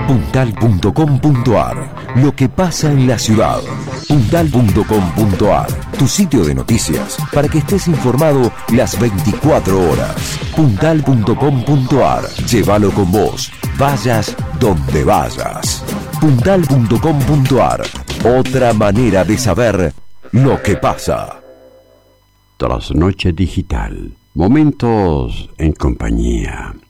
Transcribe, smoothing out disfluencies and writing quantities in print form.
Puntal.com.ar. Lo que pasa en la ciudad. Puntal.com.ar. Tu sitio de noticias para que estés informado las 24 horas. Puntal.com.ar. Llévalo con vos. Vayas donde vayas. Puntal.com.ar. Otra manera de saber lo que pasa. Trasnoche digital. Momentos en compañía.